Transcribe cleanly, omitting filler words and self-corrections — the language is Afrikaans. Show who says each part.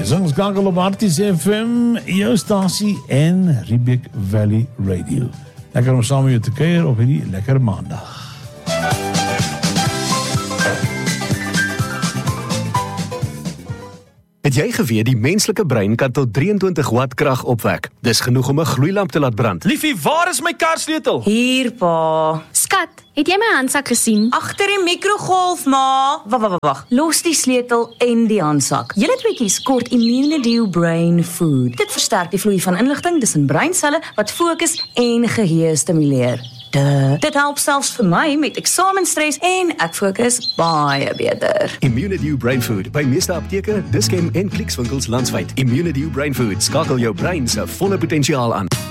Speaker 1: Dis ingeskakel op Arties FM, jou stasie en Riebeek Valley Radio. Lekker om saam met jou te kuier op hierdie lekker maandag.
Speaker 2: Het jy geweet die menslike brein kan tot 23 watt krag opwek? Dis genoeg om 'n gloeilamp te laat brand.
Speaker 3: Liefie, waar is my karsleutel?
Speaker 4: Hier, pa.
Speaker 5: Skat, het jy my handsak gesien?
Speaker 4: Agter die mikrogolf, ma. Wag. Los die sleutel en die handsak. Julle tweeetjies kort Immunedio Brain Food. Dit versterk die vloei van inligting tussen breinselle wat fokus en geheue stimuleer. Dit help selfs vir my met eksamenstres en ek fokus baie beter.
Speaker 2: Immunedio Brain Food by meeste apteke, Dischem en Clicks winkels landwyd. Immunedio Brain Food skakel jou brein se volle potensiaal aan.